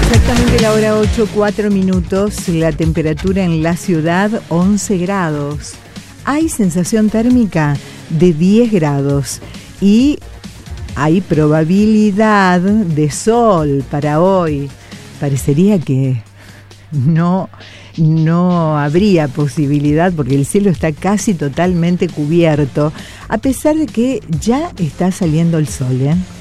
Exactamente la hora 8:04, la temperatura en la ciudad 11 grados. Hay sensación térmica de 10 grados y hay probabilidad de sol para hoy. Parecería que no habría posibilidad porque el cielo está casi totalmente cubierto, a pesar de que ya está saliendo el sol, ¿eh?